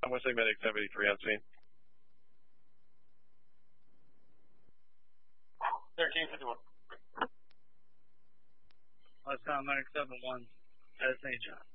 I'm going to say medic 783 on scene. 1351. Last time, medic 71 at St. John.